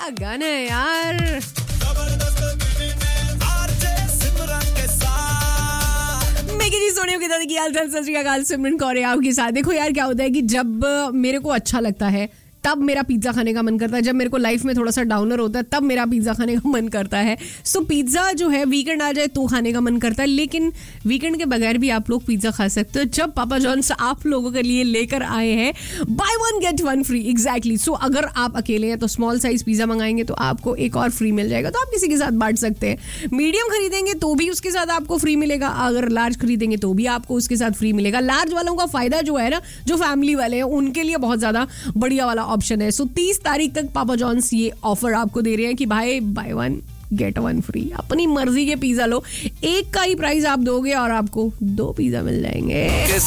गाना है यार। सोनिया के दादा की हाल चाल, सत श्री अकाल, सिमरन कौर है आपके साथ। देखो यार क्या होता है कि जब मेरे को अच्छा लगता है तब मेरा पिज्जा खाने का मन करता है, जब मेरे को लाइफ में थोड़ा सा डाउनर होता है तब मेरा पिज्जा खाने का मन करता है। सो पिज्जा जो है वीकेंड आ जाए तो खाने का मन करता है, लेकिन वीकेंड के बगैर भी आप लोग पिज्जा खा सकते हो जब पापा जॉन्स आप लोगों के लिए लेकर आए हैं by one get one free. Exactly. सो अगर आप अकेले हैं तो स्मॉल साइज पिज्जा मंगाएंगे तो आपको एक और फ्री मिल जाएगा, तो आप किसी के साथ बांट सकते हैं। मीडियम खरीदेंगे तो भी उसके साथ आपको फ्री मिलेगा, अगर लार्ज खरीदेंगे तो भी आपको उसके साथ फ्री मिलेगा। लार्ज वालों का फायदा जो है ना, जो फैमिली वाले हैं उनके लिए बहुत ज्यादा बढ़िया वाला ऑप्शन है। सो 30 तारीख तक पापा जॉन्स ये ऑफर आपको दे रहे हैं कि भाई by one get one free. अपनी मर्जी के पिज्जा लो, एक का ही प्राइस आप दोगे और आपको 2 पिज्जा मिल जाएंगे।